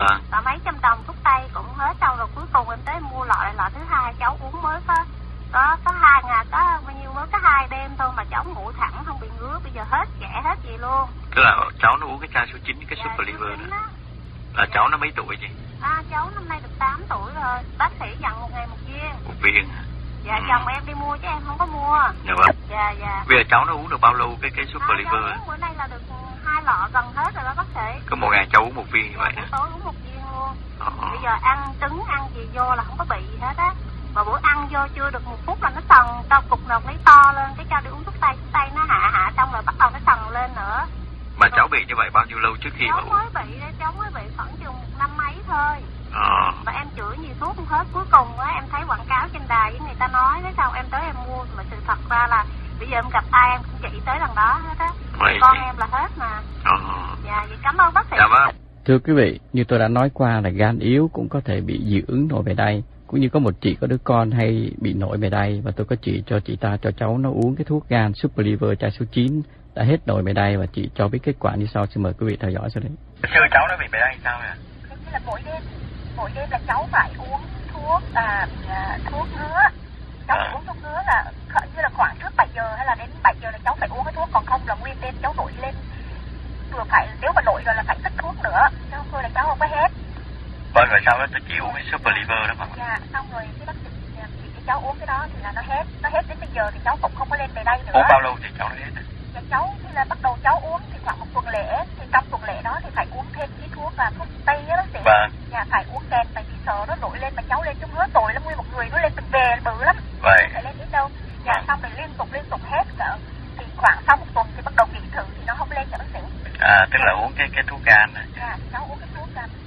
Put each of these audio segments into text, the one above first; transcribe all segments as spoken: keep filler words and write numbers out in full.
Vâng. Và mấy trăm đồng thuốc tây cũng hết, xong rồi cuối cùng em tới mua loại loại thứ hai, cháu uống mới có có có hai ngày, có bao nhiêu mới có hai đêm thôi mà cháu ngủ thẳng không bị ngứa, bây giờ hết ghẻ hết gì luôn. Tức là cháu nó uống cái chai số chín, cái dạ, Super Liver đó. đó. Là dạ. Cháu nó mấy tuổi chị? À, cháu năm nay được tám tuổi rồi, bác sĩ dặn một ngày một viên. Một viên. Dạ, ừ. Chồng em đi mua chứ em không có mua. Dạ vâng. Dạ, dạ. Bây giờ cháu nó uống được bao lâu cái cái Super à, Liver? Cháu uống bữa nay là được hai lọ gần hết rồi đó bác sĩ. Có một ngày cháu uống một viên như dạ, vậy hả? Tối uống một viên luôn. Ờ. Bây giờ ăn trứng, ăn gì vô là không có bị gì hết á. Mà bữa ăn vô chưa được một phút là nó sần, tao cục nọc lấy to lên, cái cho đi uống thuốc tây, thuốc tây nó hạ hạ xong rồi bắt đầu nó sần lên nữa. Mà cháu bị như vậy bao nhiêu lâu trước khi cháu mà uống? Cháu mới bị đấy, cháu mới bị khoảng chừng một năm mấy thôi. Ờ. Và em chữa nhiều thuốc không hết, cuối cùng á em thấy quảng cáo trên đài với người ta nói, thế sao em tới em mua, mà sự thật ra là bây giờ em gặp ai em cũng chỉ tới lần đó hết á. Con em là hết mà. Ờ. Dạ, vậy cảm ơn bác sĩ. Dạ vâng. Thưa quý vị, như tôi đã nói qua là gan yếu cũng có thể bị dị ứng nổi mề đay. Cũng như có một chị có đứa con hay bị nổi mề đay, và tôi có chỉ cho chị ta cho cháu nó uống cái thuốc gan Super Liver chai số chín đã hết nổi mề đay, và chị cho biết kết quả như sau. Xin mời quý vị theo dõi sau đây. Thưa cháu nó bị mề đay sao ạ? Thế là mỗi đêm, mỗi đêm là cháu phải uống thuốc à, à thuốc ngứa. Cháu à. uống thuốc ngứa là như là khoảng trước bảy giờ hay là đến bảy giờ là cháu phải uống cái thuốc, còn không là nguyên đêm cháu nổi lên. Vừa phải nếu mà nổi rồi là phải tích thuốc nữa, chứ không thôi là cháu không có hết. Vâng, rồi sau đó tôi chỉ uống cái Super Liver đó mà. Dạ, xong rồi cái bác sĩ chỉ cho cháu uống cái đó thì là nó hết, nó hết đến bây giờ thì cháu cũng không có lên về đây nữa. Uống bao lâu thì cháu nó hết? Dạ, cháu thì là bắt đầu cháu uống thì khoảng một tuần lễ, thì trong tuần lễ đó thì phải uống thêm cái thuốc là thuốc tây á bác sĩ. Vâng. Dạ, phải uống kèm, tại vì sợ nó nổi lên mà cháu lên chung hứa tội lắm, nguyên một người nó lên từng về bự lắm. Vậy. Không thể lên đến đâu. Dạ, vâng. Xong rồi liên tục liên tục hết cỡ thì khoảng sau một tuần thì bắt đầu nghỉ thử thì nó không lên nữa bác sĩ. À, tức là uống cái cái thuốc gan này. Dạ, thì cháu uống cái thuốc gan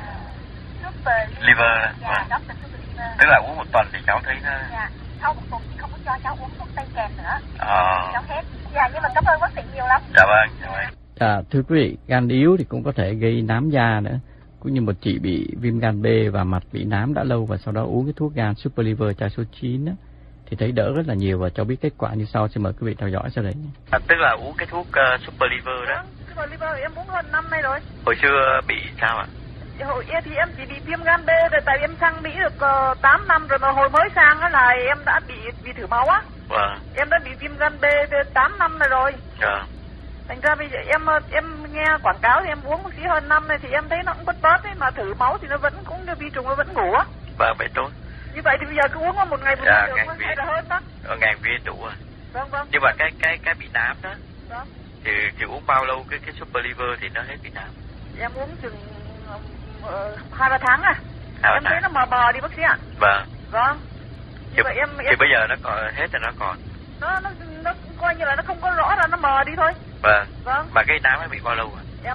Liver. Dạ, đó là Super Liver. Tức là uống một tuần thì cháu thấy nó. Dạ, sau một tuần thì không có cho cháu uống thuốc tây kèm nữa. Ờ. Cháu hết. Dạ, nhưng mà cảm ơn bác sĩ nhiều lắm. Dạ vâng, dạ vâng. À, thưa quý vị, gan yếu thì cũng có thể gây nám da nữa. Cũng như một chị bị viêm gan B và mặt bị nám đã lâu, và sau đó uống cái thuốc gan Super Liver chai số chín á, thì thấy đỡ rất là nhiều, và cho biết kết quả như sau. Xin mời quý vị theo dõi sau đây. À, tức là uống cái thuốc uh, Super Liver đó. Vâng, Super Liver thì em uống hơn năm nay rồi. Hồi xưa bị sao ạ? Hồi thì em chỉ bị viêm gan B rồi, tại em sang Mỹ được uh, tám năm rồi, mà hồi mới sang á là em đã bị bị thử máu á. Vâng. Em đã bị viêm gan B tám năm rồi rồi. Dạ. Thành ra bây giờ em em nghe quảng cáo thì em uống một xí hơn năm này thì em thấy nó cũng bớt bớt ấy, mà thử máu thì nó vẫn cũng vi trùng nó vẫn ngủ á. Vâng, vậy tốt. Như vậy thì bây giờ cứ uống một ngày một dạ, ngày được hay là hơn đó. Ờ, ngày viên đủ rồi. Vâng vâng. Nhưng mà cái cái cái bị nám đó. Vâng. Thì thì uống bao lâu cái cái Super Liver thì nó hết bị nám? Em uống chừng hai ba tháng à. Hai, em tháng. thấy nó mờ mờ đi bác sĩ ạ. Vâng. Vâng. Như thì, vậy em, thì em bây giờ nó còn hết rồi, nó còn. Nó nó nó coi như là nó không có rõ ra, nó mờ đi thôi. Vâng. Vâng. Mà cái nám nó bị bao lâu à? Em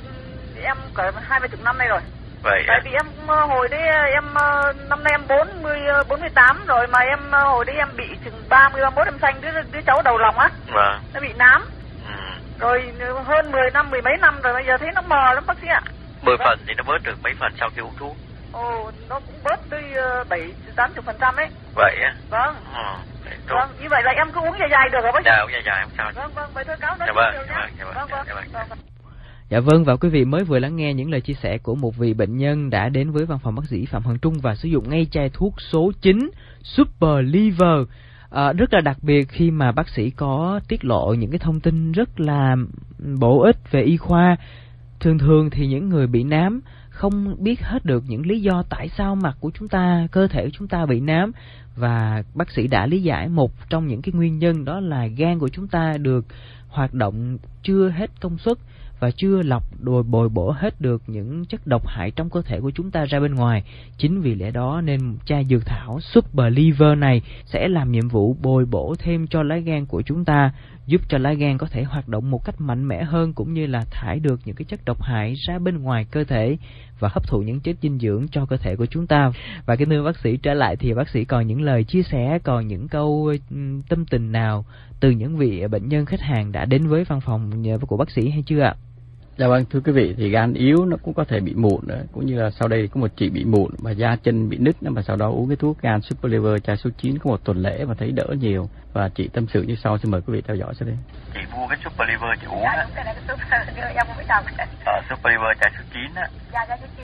em cỡ hai ba chục năm nay rồi. Vậy. Tại vì em hồi đấy em năm nay em bốn mươi bốn mươi tám rồi, mà em hồi đấy em bị chừng ba mươi ba mốt em sanh đứa đứa cháu đầu lòng á. Vâng. Nó bị nám. Ừ. Rồi hơn mười năm, mười mấy năm rồi, bây giờ thấy nó mờ lắm bác sĩ ạ. mười phần thì nó bớt được mấy phần sau khi uống thuốc? Ồ, nó cũng bớt tới bảy tám chục phần trăm ấy. Vậy á? Vâng. Ừ. Vâng, như vậy là em cứ uống dài dài được rồi bác sĩ. Dạ, uống dài dài không sao. Vâng vâng, vậy thôi cáo đó. Dạ vâng, dạ vâng, dạ vâng, dạ vâng. Dạ vâng, và quý vị mới vừa lắng nghe những lời chia sẻ của một vị bệnh nhân đã đến với văn phòng bác sĩ Phạm Hoàng Trung và sử dụng ngay chai thuốc số chín Super Liver. À, rất là đặc biệt khi mà bác sĩ có tiết lộ những cái thông tin rất là bổ ích về y khoa. Thường thường thì những người bị nám không biết hết được những lý do tại sao mặt của chúng ta, cơ thể của chúng ta bị nám, và bác sĩ đã lý giải một trong những cái nguyên nhân đó là gan của chúng ta được hoạt động chưa hết công suất và chưa lọc đồi bồi bổ hết được những chất độc hại trong cơ thể của chúng ta ra bên ngoài. Chính vì lẽ đó nên chai dược thảo Super Liver này sẽ làm nhiệm vụ bồi bổ thêm cho lá gan của chúng ta, giúp cho lá gan có thể hoạt động một cách mạnh mẽ hơn, cũng như là thải được những cái chất độc hại ra bên ngoài cơ thể và hấp thụ những chất dinh dưỡng cho cơ thể của chúng ta. Và kính thưa bác sĩ, trở lại thì bác sĩ còn những lời chia sẻ, còn những câu tâm tình nào từ những vị bệnh nhân khách hàng đã đến với văn phòng của bác sĩ hay chưa ạ? Dạ vâng, thưa quý vị, thì gan yếu nó cũng có thể bị mụn nữa, cũng như là sau đây có một chị bị mụn và da chân bị nứt, mà sau đó uống cái thuốc gan Super Liver chai số chín có một tuần lễ và thấy đỡ nhiều, và chị tâm sự như sau. Xin mời quý vị theo dõi sau đây. Chị mua cái Super Liver chị uống á. Dạ, đúng cái này cái Super Liver em cũng biết đọc. Ờ, Super Liver chai số chín á. Dạ, chai số chín. Thì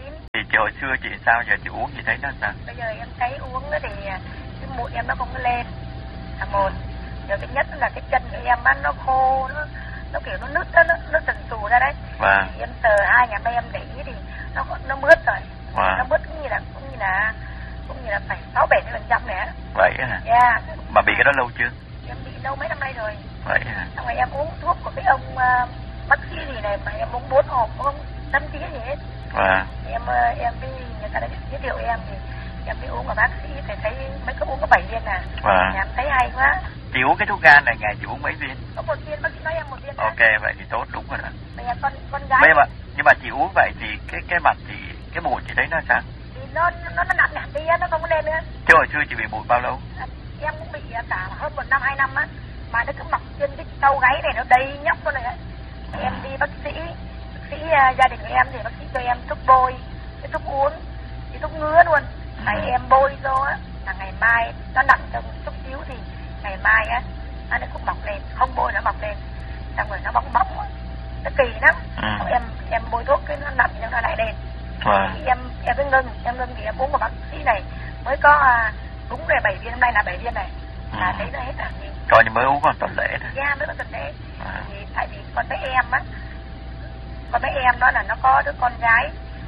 kiểu hồi xưa chị sao, giờ chị uống chị thấy nó sao? Bây giờ em thấy uống thì cái mụn em nó không có lên là một. Rồi cái nhất là cái chân của em á nó khô, nó nó kiểu nó nứt đó, nó nó sần sù ra đấy. Vâng. Em sờ hai ngày nay em để ý thì nó nó mướt rồi. Vâng. Nó mướt cũng như là cũng như là cũng như là phải sáu bảy mươi phần trăm nữa. Vậy hả? Dạ. Yeah. Mà bị cái đó lâu chưa? Em bị lâu mấy năm nay rồi. Vậy hả? Xong rồi em uống thuốc của cái ông uh, bác sĩ gì này mà em uống bốn hộp không năm ký gì hết. Vâng. Em uh, em đi người ta đã giới thiệu em thì em đi uống của bác sĩ thì thấy mấy cái uống có bảy viên à. Vâng. Em thấy hay quá. Chị uống cái thuốc gan này ngày chị uống mấy viên? Có một viên, bác sĩ nói em một viên. Ok, vậy thì tốt, đúng rồi đó. Bây giờ con con gái. Nhưng mà nhưng mà chị uống vậy thì cái cái mặt chị cái mụn chị thấy nó sao? Thì nó nó nó nặng nặng đi á, nó không có lên nữa. Chứ hồi xưa chị bị mụn bao lâu? À, em cũng bị cả hơn một năm hai năm á, mà nó cứ mọc trên cái đầu gáy này nó đầy nhóc con này á. Em đi bác sĩ, bác sĩ uh, gia đình của em thì bác sĩ cho em thuốc bôi, cái thuốc uống, cái thuốc ngứa luôn. Tại ừ. em bôi vô á, là ngày mai nó nặng trong chút xíu thì ngày mai á nó cũng mọc lên, không bôi nó mọc lên, xong rồi nó bong bóng á, nó kỳ lắm. Ừ. em em bôi thuốc cái nó nặng nhưng nó lại lên. Wow. Thì em em cứ ngưng, em ngưng thì em uống của bác sĩ này mới có uh, đúng rồi bảy viên, hôm nay là bảy viên này là ừ. thấy nó hết hẳn đi. Coi như mới uống còn tuần lễ thôi. Dạ mới có tuần lễ. À. Thì tại vì con bé em á, con bé em nó là nó có đứa con gái,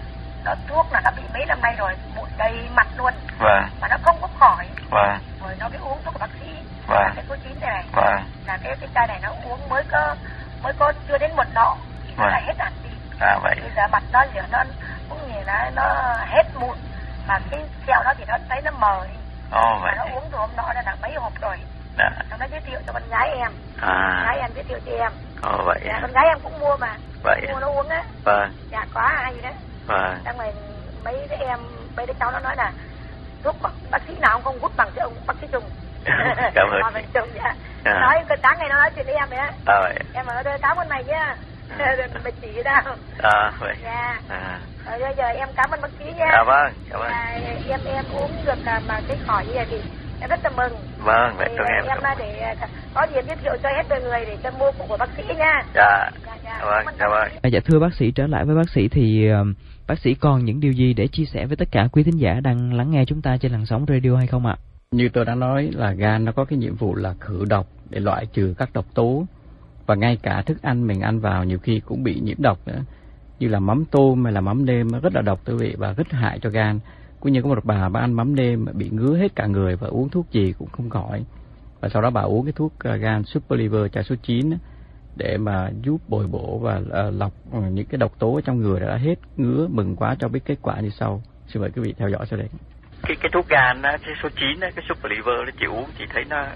nó thuốc là nó bị mấy năm nay rồi, mụn đầy mặt luôn. Vâng. Mà nó không có khỏi. Vâng. Rồi nó mới uống thuốc của bác sĩ. Vâng. Cái số chín này này. Vâng. Là cái cái chai này nó uống mới có mới có chưa đến một nọ, nó lại hết hẳn đi. À vậy. Bây giờ mặt nó giờ nó cũng như là nó hết mụn, mà cái kẹo nó thì nó thấy nó mờ đi. Ồ vậy. Mà nó uống rồi hôm nọ là mấy hộp rồi. Dạ. Nó giới thiệu cho con gái em. À. Con gái em giới thiệu cho em. Ồ vậy. Dạ, con gái em cũng mua mà. Vậy. Mua nó uống á. Vâng. Dạ có ai gì đó. Vâng. Xong rồi mấy đứa em, mấy đứa cháu nó nói là thuốc bác, bác sĩ nào không hút bằng cái ông bác sĩ Trung. Cảm ơn. Bác sĩ Trung dạ. À. Nói cái sáng ngày nó nói chuyện với em vậy á. À vậy. Em nói cảm ơn mày nhá. Mày chỉ đâu. À vậy. Dạ. À. Rồi bây giờ em cảm ơn bác sĩ nha. À vâng, cảm ơn. Dạ, em em uống được mà cái khỏi như vậy thì em rất là mừng. Vâng, vậy cho em. Em là để có gì em giới thiệu cho hết mọi người để cho mua của bác sĩ nha. Dạ. Dạ, dạ. Vâng, cảm ơn. Dạ thưa bác sĩ, trở lại với bác sĩ thì uh, bác sĩ còn những điều gì để chia sẻ với tất cả quý thính giả đang lắng nghe chúng ta trên làn sóng radio hay không ạ? Như tôi đã nói là gan nó có cái nhiệm vụ là khử độc để loại trừ các độc tố, và ngay cả thức ăn mình ăn vào nhiều khi cũng bị nhiễm độc nữa, như là mắm tôm hay là mắm nêm rất là độc quý vị và rất hại cho gan. Cũng như có một bà bà ăn mắm nêm bị ngứa hết cả người và uống thuốc gì cũng không khỏi, và sau đó bà uống cái thuốc gan Super Liver chai số chín để mà giúp bồi bổ và uh, lọc những cái độc tố ở trong người đã hết ngứa. Mừng quá cho biết kết quả như sau. Xin mời quý vị theo dõi sau đây. Cái cái thuốc gan á, cái số chín á, cái Super Liver nó chị uống chị thấy nó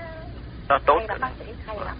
nó tốt. Hay lắm, hay lắm.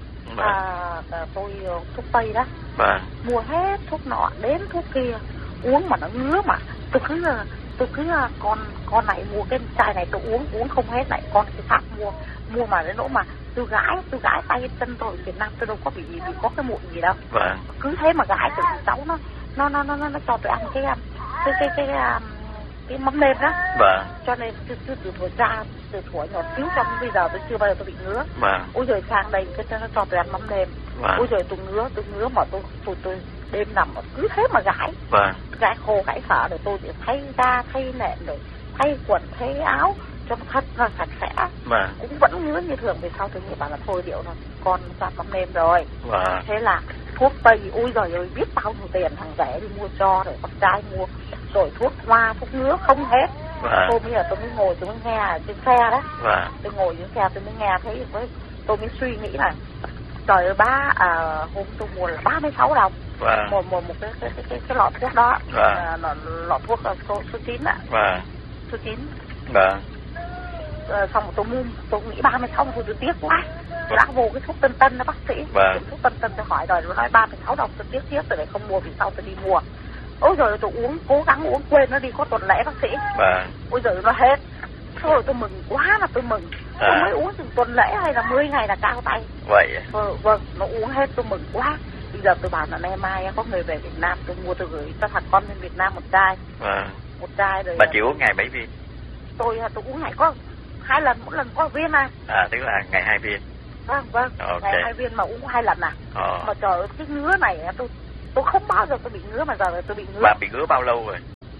À, tôi thuốc tây đó. Vâng. Mua hết thuốc nọ đến thuốc kia uống mà nó ngứa, mà tôi cứ tôi cứ con con này mua cái chai này tôi uống uống không hết, lại con cái khác mua mua mà đến nỗi mà tôi gãi tôi gãi tay chân tôi Việt Nam tôi đâu có bị gì, bị có cái mụn gì đâu. Vâng. Cứ thế mà gãi từ cháu nó nó nó nó nó cho tôi ăn cái cái cái cái cái, cái mắm nêm đó. Vâng. Cho nên từ từ từ tuổi ra từ tuổi nhỏ xíu cho bây giờ tôi chưa bao giờ tôi bị ngứa. Vâng. Ôi rồi sang đây cái nó cho tôi ăn mắm nêm. Vâng. Ôi rồi tôi ngứa tôi ngứa mà tôi tôi tôi đêm nằm mà cứ thế mà gãi. Vâng. Gãi khô gãi phở rồi tôi chỉ thay da thay nệm rồi thay quần thay áo cho nó thật là sạch sẽ. Vâng. Cũng vẫn ngứa như thường. Về sau tôi nghĩ bảo là thôi điệu là con ra mắm nêm rồi. Vâng. Thế là thuốc tây ôi giời ơi biết bao nhiêu tiền, thằng rẻ đi mua cho rồi con trai mua rồi thuốc hoa thuốc ngứa không hết. Vâng. Tôi bây giờ tôi mới ngồi tôi mới nghe ở trên xe đó. Vâng. Tôi ngồi trên xe tôi mới nghe thấy với tôi mới suy nghĩ là trời ơi ba à, hôm tôi mua là ba mươi sáu đồng. Vâng. một một một cái cái cái cái, cái lọ thuốc đó. Vâng. À, lọ, lọ thuốc là số số chín ạ. Vâng. Số chín. Vâng. À, xong rồi tôi mua tôi nghĩ ba mươi sáu tôi tôi tiếc quá. Tôi đã vô cái thuốc Tân Tân đó bác sĩ. Vâng. Thuốc Tân Tân tôi hỏi rồi nó nói ba mươi sáu đồng, tôi tiếc tiếc rồi để không mua, vì sau tôi đi mua. Ôi rồi tôi uống cố gắng uống quên nó đi có tuần lễ bác sĩ. Vâng. Ôi rồi nó hết. Thôi tôi mừng quá là tôi mừng. À. Tôi mới uống từng tuần lễ hay là mười ngày là cao tay. Vậy. Ờ, vâng, nó uống hết tôi mừng quá. Bây giờ tôi bảo là nay mai có người về Việt Nam tôi mua tôi gửi cho thằng con bên Việt Nam một chai. Vâng. Một chai rồi. Bà chỉ uống ngày mấy viên? Tôi tôi uống ngày có hai lần, mỗi lần có viên à. À tức là ngày hai viên. Vâng vâng. Okay. Ngày hai viên mà uống hai lần à. Ờ. Mà trời ơi cái ngứa này tôi tôi không bao giờ tôi bị ngứa mà giờ tôi bị ngứa. Bà bị ngứa bao lâu rồi?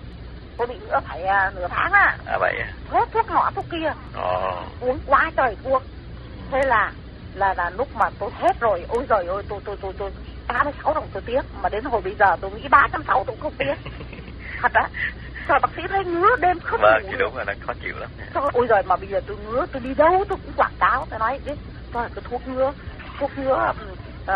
tôi bị nữa phải uh, nửa tháng á. À vậy à? Hết thuốc nọ thuốc kia. Ồ. Uống quá trời thuốc. Thế là là là lúc mà tôi hết rồi, ôi giời ơi, tôi tôi tôi tôi ba mươi sáu đồng tôi tiếc, mà đến hồi bây giờ tôi nghĩ ba trăm sáu mươi tôi cũng không tiếc. Thật á. Trời, bác sĩ thấy ngứa đêm không vâng, ngủ. Vâng, đúng rồi, nó khó chịu lắm. Trời, ôi giời, mà bây giờ tôi ngứa, tôi đi đâu tôi cũng quảng cáo, tôi nói đấy, tôi cái thuốc ngứa, thuốc ngứa uh,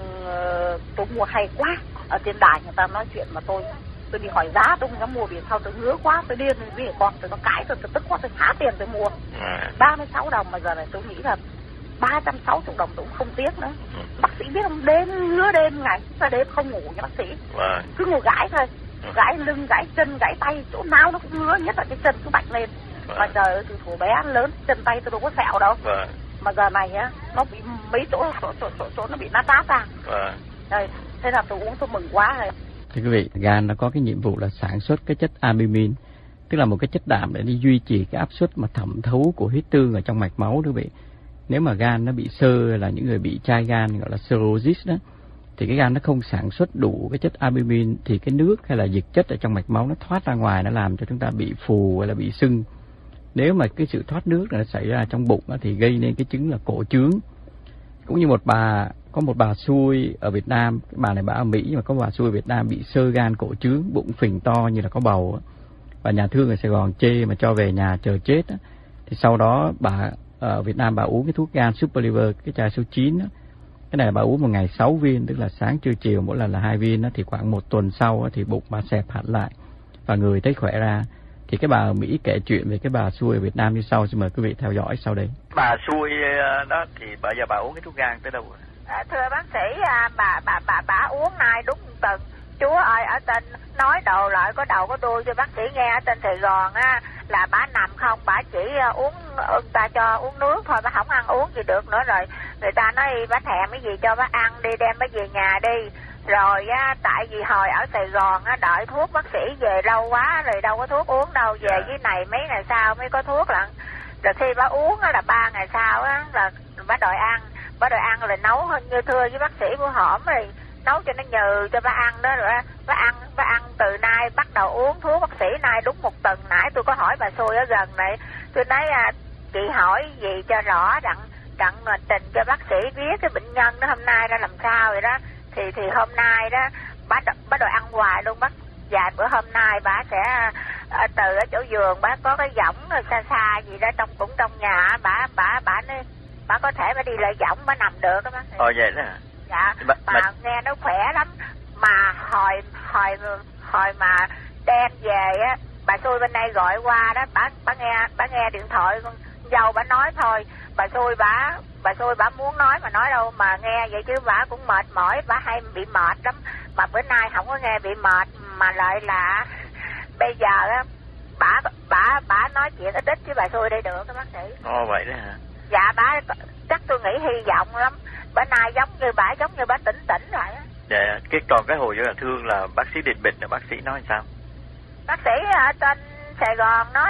uh, tôi mua hay quá. Ở trên đài người ta nói chuyện mà tôi tôi đi hỏi giá, tôi không dám mua vì sao tôi ngứa quá, tôi điên vì con tôi nó cãi tôi, tôi tức quá, tôi phá tiền tôi mua. À. ba mươi sáu đồng mà giờ này tôi nghĩ là ba trăm sáu mươi đồng tôi cũng không tiếc nữa. Ừ. Bác sĩ biết không, đêm ngứa đêm ngày ra đêm không ngủ nha bác sĩ. À. Cứ ngủ gãi thôi. Gãi lưng, gãi chân, gãi tay, chỗ nào nó cũng ngứa, nhất là cái chân cứ bạch lên. Vâng. Mà trời ơi, từ thủ bé lớn, chân tay tôi đâu có sẹo đâu. Vâng. Mà giờ này á, nó bị mấy chỗ, chỗ, chỗ, chỗ, chỗ nó bị nát nát ra. Vâng. Đây, thế là tôi uống tôi mừng quá rồi. Thưa quý vị, gan nó có cái nhiệm vụ là sản xuất cái chất albumin, tức là một cái chất đạm để đi duy trì cái áp suất mà thẩm thấu của huyết tương ở trong mạch máu đó quý vị. Nếu mà gan nó bị xơ, là những người bị chai gan gọi là cirrhosis đó, thì cái gan nó không sản xuất đủ cái chất albumin, thì cái nước hay là dịch chất ở trong mạch máu nó thoát ra ngoài, nó làm cho chúng ta bị phù hay là bị sưng. Nếu mà cái sự thoát nước nó xảy ra trong bụng đó, thì gây nên cái chứng là cổ trướng. Cũng như một bà, có một bà xui ở Việt Nam, bà này bà ở Mỹ nhưng mà có bà xui ở Việt Nam bị xơ gan cổ trướng, bụng phình to như là có bầu đó. Và nhà thương ở Sài Gòn chê mà cho về nhà chờ chết đó. Thì sau đó bà ở Việt Nam bà uống cái thuốc gan Super Liver, cái chai số chín đó. Cái này bà uống một ngày sáu viên, tức là sáng trưa chiều mỗi lần là hai viên đó, thì khoảng một tuần sau đó, thì bụng bà xẹp hẳn lại và người thấy khỏe ra. Thì cái bà ở Mỹ kể chuyện về cái bà xui ở Việt Nam như sau, xin mời quý vị theo dõi sau đây. Bà xui đó thì bây giờ bà uống cái thuốc gan tới đâu? À, thưa bác sĩ, à, bà bà bà bà uống nay đúng một tuần. Chúa ơi, ở trên nói đầu lại có đầu có đuôi cho bác sĩ nghe. Ở trên Sài Gòn á là bà nằm không, bà chỉ uống, người ta cho uống nước thôi, bà không ăn uống gì được nữa. Rồi người ta nói bà thèm cái gì cho bà ăn đi, đem bà về nhà đi. Rồi á, tại vì hồi ở Sài Gòn á, đợi thuốc bác sĩ về lâu quá rồi đâu có thuốc uống đâu, về dưới này mấy ngày sau mới có thuốc lận. Rồi khi bà uống á, là ba ngày sau á, là bà đòi ăn, bà đòi ăn rồi nấu hơn như thưa với bác sĩ của hổm rồi nấu cho nó nhừ cho bà ăn đó. Rồi bà ăn, bà ăn từ nay bắt đầu uống thuốc bác sĩ nay đúng một tuần. Nãy tôi có hỏi bà xui ở gần này, tôi nói à, chị hỏi gì cho rõ đặng đặng trình cho bác sĩ biết cái bệnh nhân đó hôm nay ra làm sao vậy đó. Thì thì hôm nay đó bà bà đòi ăn hoài luôn bác. Vài bữa hôm nay bà sẽ à, từ ở chỗ giường bà có cái võng xa xa gì đó trong cũng trong nhà, bà bà bà nói bà có thể bà đi lại võng bà nằm được đó bác sĩ. Ồ vậy đó hả? Dạ, bà, bà, bà nghe nó khỏe lắm. Mà hồi hồi hồi mà đem về á, bà xui bên đây gọi qua đó, bà bà nghe bà nghe điện thoại con dâu bà nói thôi. Bà xui bà bà xui bà muốn nói mà nói đâu mà nghe vậy chứ bà cũng mệt mỏi, bà hay bị mệt lắm. Mà bữa nay không có nghe bị mệt, mà lại là bây giờ á bà bà bà nói chuyện ít ít chứ bà xui đây được các bác sĩ. Ồ vậy đó hả? Dạ, bà chắc tôi nghĩ hy vọng lắm. Bữa nay giống như bà giống như bà tỉnh tỉnh rồi á. Dạ, cái còn cái hồi là thương là bác sĩ định bệnh là bác sĩ nói sao? Bác sĩ ở trên Sài Gòn nói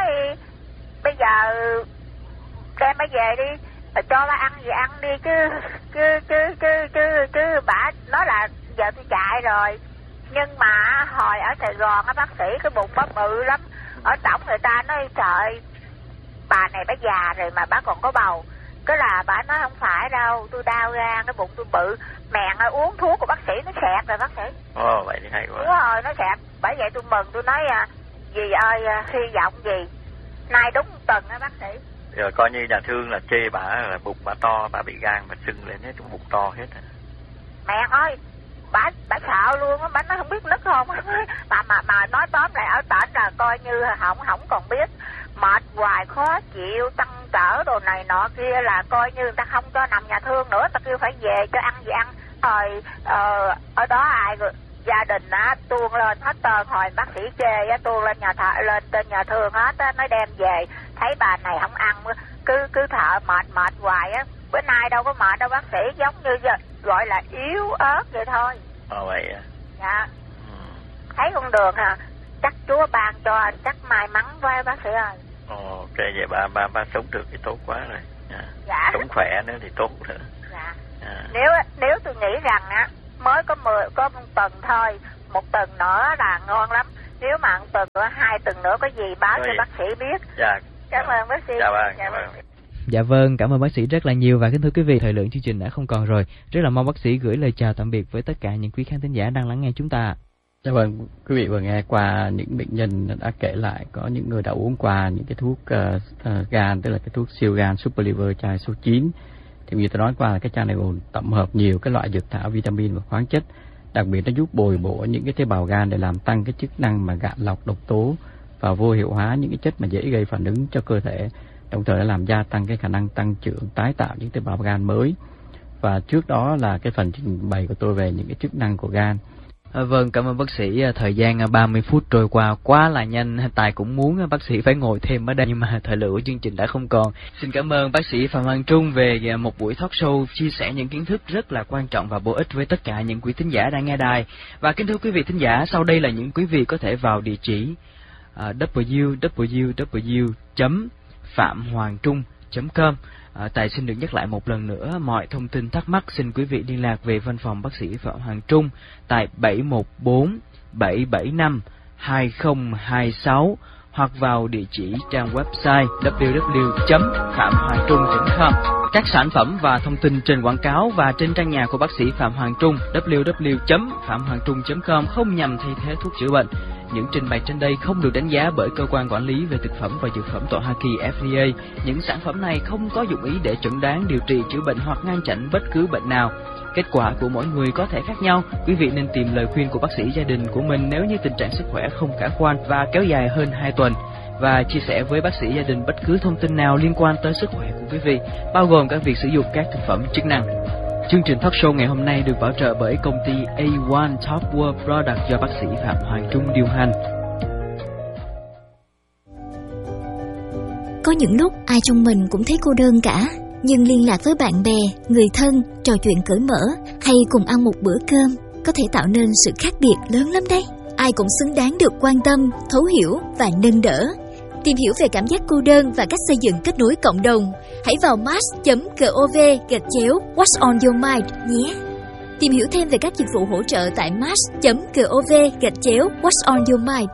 bây giờ đem bà về đi, cho bà ăn gì ăn đi chứ chứ chứ chứ chứ chứ bà nói là giờ tôi chạy rồi. Nhưng mà hồi ở Sài Gòn á bác sĩ cái bụng bà bự lắm. Ở tổng người ta nói trời, bà này bà già rồi mà bà còn có bầu. Cái là bà nói không phải đâu, tôi đau gan, cái bụng tôi bự. Mẹ ơi, uống thuốc của bác sĩ nó xẹp rồi bác sĩ. Ồ vậy thì hay quá. Đúng rồi, nó xẹp. Bởi vậy tôi mừng, tôi nói à, dì ơi hy vọng gì nay đúng một tuần á bác sĩ. Rồi coi như nhà thương là chê bà là bụng bà to, bà bị gan mà sưng lên hết, trong bụng to hết. Mẹ ơi, bà bà sợ luôn á, bà nói không biết nứt không. Bà mà mà nói tóm lại ở tỉnh là coi như không không còn biết. Mệt hoài khó chịu, tăng trở đồ này nọ kia là coi như người ta không cho nằm nhà thương nữa, ta kêu phải về cho ăn gì ăn. Rồi ờ, ở đó ai gia đình á tuôn lên hết trơn, hồi bác sĩ chê á tuôn lên nhà thợ lên trên nhà thương hết á, nói đem về thấy bà này không ăn cứ cứ thợ mệt mệt hoài á. Bữa nay đâu có mệt đâu bác sĩ, giống như giờ, gọi là yếu ớt vậy thôi. Ờ vậy à? Dạ. Ừ. Thấy không được hả? Chắc Chúa ban cho, chắc may mắn quá bác sĩ ơi. Ồ, ok vậy bà bà bà sống được thì tốt quá rồi. À. Dạ. Sống khỏe nữa thì tốt nữa. Dạ. À. Nếu nếu tôi nghĩ rằng á mới có mười có một tuần thôi, một tuần nữa là ngon lắm. Nếu mà tuần nữa, hai tuần nữa có gì báo Rồi. cho bác sĩ biết. Dạ. Cảm ơn bác sĩ. Chào bạn. Dạ, Cảm ơn. Dạ vâng, cảm ơn bác sĩ rất là nhiều. Và kính thưa quý vị, thời lượng chương trình đã không còn rồi. Rất là mong bác sĩ gửi lời chào tạm biệt với tất cả những quý khán thính giả đang lắng nghe chúng ta. Dạ vâng, quý vị vừa nghe qua những bệnh nhân đã kể lại có những người đã uống qua những cái thuốc uh, uh, gan, tức là cái thuốc siêu gan Super Liver chai số chín. Thì như tôi nói qua là cái chai này gồm tổng hợp nhiều cái loại dược thảo, vitamin và khoáng chất, đặc biệt nó giúp bồi bổ những cái tế bào gan để làm tăng cái chức năng mà gạn lọc độc tố và vô hiệu hóa những cái chất mà dễ gây phản ứng cho cơ thể, đồng thời nó làm gia tăng cái khả năng tăng trưởng, tái tạo những tế bào gan mới. Và trước đó là cái phần trình bày của tôi về những cái chức năng của gan. À, vâng, cảm ơn bác sĩ. Thời gian ba mươi phút trôi qua quá là nhanh. Tài cũng muốn bác sĩ phải ngồi thêm ở đây, nhưng mà thời lượng của chương trình đã không còn. Xin cảm ơn bác sĩ Phạm Hoàng Trung về một buổi talk show chia sẻ những kiến thức rất là quan trọng và bổ ích với tất cả những quý thính giả đang nghe đài. Và kính thưa quý vị thính giả, sau đây là những quý vị có thể vào địa chỉ uh, w w w chấm phạm hoàng trung chấm com. À, Tài xin được nhắc lại một lần nữa, mọi thông tin thắc mắc xin quý vị liên lạc về văn phòng bác sĩ Phạm Hoàng Trung tại bảy một bốn bảy bảy năm hai không hai sáu hoặc vào địa chỉ trang website w w w chấm phạm hoàng trung chấm com. Các sản phẩm và thông tin trên quảng cáo và trên trang nhà của bác sĩ Phạm Hoàng Trung w w w chấm phạm hoàng trung chấm com không nhằm thay thế thuốc chữa bệnh. Những trình bày trên đây không được đánh giá bởi cơ quan quản lý về thực phẩm và dược phẩm tại Hoa Kỳ F D A. Những sản phẩm này không có dụng ý để chẩn đoán, điều trị, chữa bệnh hoặc ngăn chặn bất cứ bệnh nào. Kết quả của mỗi người có thể khác nhau. Quý vị nên tìm lời khuyên của bác sĩ gia đình của mình nếu như tình trạng sức khỏe không khả quan và kéo dài hơn hai tuần. Và chia sẻ với bác sĩ gia đình bất cứ thông tin nào liên quan tới sức khỏe của quý vị, bao gồm cả việc sử dụng các thực phẩm chức năng. Chương trình talk show ngày hôm nay được bảo trợ bởi công ty A một Top World Product do bác sĩ Phạm Hoàng Trung điều hành. Có những lúc ai trong mình cũng thấy cô đơn cả, nhưng liên lạc với bạn bè, người thân, trò chuyện cởi mở hay cùng ăn một bữa cơm có thể tạo nên sự khác biệt lớn lắm đấy. Ai cũng xứng đáng được quan tâm, thấu hiểu và nâng đỡ. Tìm hiểu về cảm giác cô đơn và cách xây dựng kết nối cộng đồng, hãy vào mass chấm gov gạch chéo What's on your mind nhé. Tìm hiểu thêm về các dịch vụ hỗ trợ tại mass chấm gov gạch chéo What's on your mind.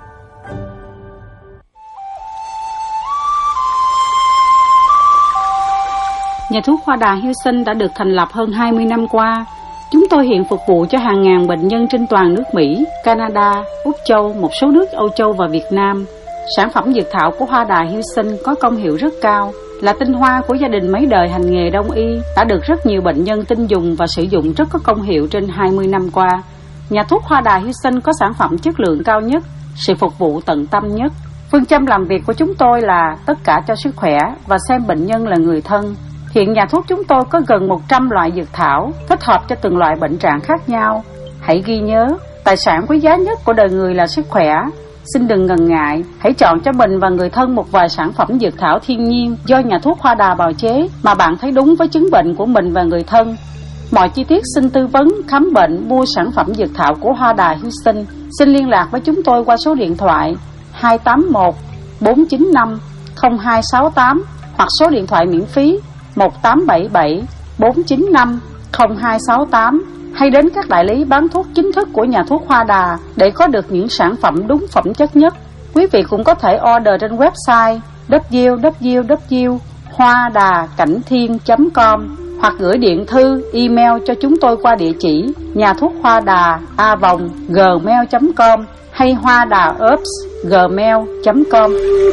Nhà thuốc Hoa Đà Houston đã được thành lập hơn hai mươi năm qua. Chúng tôi hiện phục vụ cho hàng ngàn bệnh nhân trên toàn nước Mỹ, Canada, Úc Châu, một số nước Âu Châu và Việt Nam. Sản phẩm dược thảo của Hoa Đà Houston có công hiệu rất cao, là tinh hoa của gia đình mấy đời hành nghề đông y, đã được rất nhiều bệnh nhân tin dùng và sử dụng rất có công hiệu trên hai mươi năm qua. Nhà thuốc Hoa Đà Houston có sản phẩm chất lượng cao nhất, sự phục vụ tận tâm nhất. Phương châm làm việc của chúng tôi là tất cả cho sức khỏe và xem bệnh nhân là người thân. Hiện nhà thuốc chúng tôi có gần một trăm loại dược thảo, thích hợp cho từng loại bệnh trạng khác nhau. Hãy ghi nhớ, tài sản quý giá nhất của đời người là sức khỏe. Xin đừng ngần ngại, hãy chọn cho mình và người thân một vài sản phẩm dược thảo thiên nhiên do nhà thuốc Hoa Đà bào chế mà bạn thấy đúng với chứng bệnh của mình và người thân. Mọi chi tiết xin tư vấn, khám bệnh, mua sản phẩm dược thảo của Hoa Đà Houston. Xin liên lạc với chúng tôi qua số điện thoại hai tám một bốn chín năm không hai sáu tám hoặc số điện thoại miễn phí một tám bảy bảy bốn chín năm không hai sáu tám, hay đến các đại lý bán thuốc chính thức của nhà thuốc Hoa Đà để có được những sản phẩm đúng phẩm chất nhất. Quý vị cũng có thể order trên website w w w chấm hoa đà cảnh thiên chấm com hoặc gửi điện thư, email cho chúng tôi qua địa chỉ nhà thuốc Hoa Đà a vòng gmail chấm com hay hoa đà herbs gmail chấm com.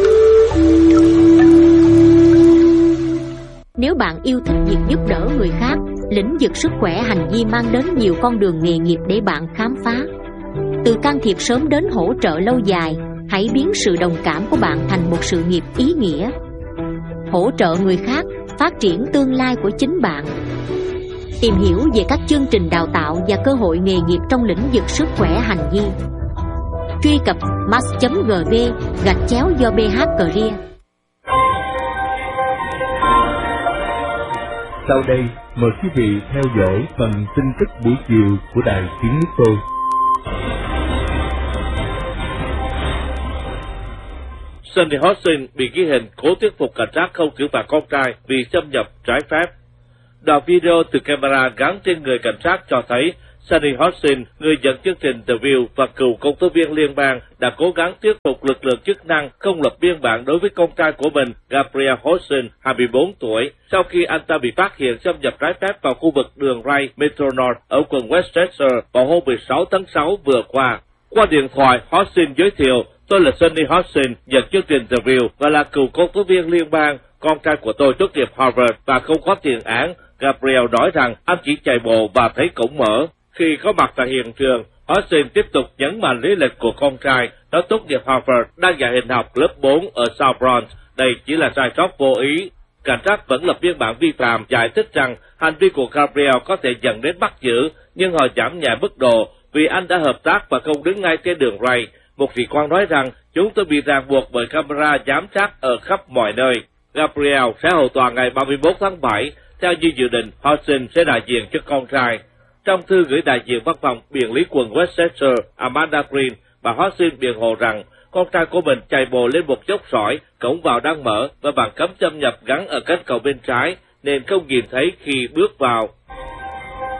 Nếu bạn yêu thích việc giúp đỡ người khác, lĩnh vực sức khỏe hành vi mang đến nhiều con đường nghề nghiệp để bạn khám phá. Từ can thiệp sớm đến hỗ trợ lâu dài, hãy biến sự đồng cảm của bạn thành một sự nghiệp ý nghĩa. Hỗ trợ người khác, phát triển tương lai của chính bạn. Tìm hiểu về các chương trình đào tạo và cơ hội nghề nghiệp trong lĩnh vực sức khỏe hành vi. Truy cập mass chấm gov gạch chéo do bê hát Career. Sau đây, mời quý vị theo dõi phần tin tức buổi chiều của Đài Tiếng Nước Tôi. Sunny Hudson bị ghi hình cố thuyết phục cảnh sát không xử phạt con trai vì xâm nhập trái phép. Đoạn video từ camera gắn trên người cảnh sát cho thấy Sunny Hostin, người dẫn chương trình The View và cựu công tố viên liên bang, đã cố gắng thuyết phục lực lượng chức năng không lập biên bản đối với con trai của mình, Gabriel Hostin, hai mươi bốn tuổi, sau khi anh ta bị phát hiện xâm nhập trái phép vào khu vực đường ray Metro North ở quận Westchester vào hôm mười sáu tháng sáu vừa qua. Qua điện thoại, Hostin giới thiệu, tôi là Sunny Hostin, dẫn chương trình The View và là cựu công tố viên liên bang. Con trai của tôi tốt nghiệp Harvard và không có tiền án. Gabriel nói rằng anh chỉ chạy bộ và thấy cổng mở. Khi có mặt tại hiện trường, Hostin tiếp tục nhấn mạnh lý lịch của con trai. Nó tốt nghiệp Harvard, đang dạy hình học lớp bốn ở South Bronx. Đây chỉ là sai sót vô ý. Cảnh sát vẫn lập biên bản vi phạm, giải thích rằng hành vi của Gabriel có thể dẫn đến bắt giữ, nhưng họ giảm nhẹ mức độ vì anh đã hợp tác và không đứng ngay trên đường ray. Một sĩ quan nói rằng chúng tôi bị ràng buộc bởi camera giám sát ở khắp mọi nơi. Gabriel sẽ hầu tòa ngày ba mươi mốt tháng bảy. Theo như dự định, Hostin sẽ đại diện cho con trai. Trong thư gửi đại diện văn phòng biện lý quận Westchester, Amanda Green, bà Hostin biện hộ rằng con trai của mình chạy bộ lên một dốc sỏi, cổng vào đang mở và bảng cấm xâm nhập gắn ở cánh cầu bên trái, nên không nhìn thấy khi bước vào.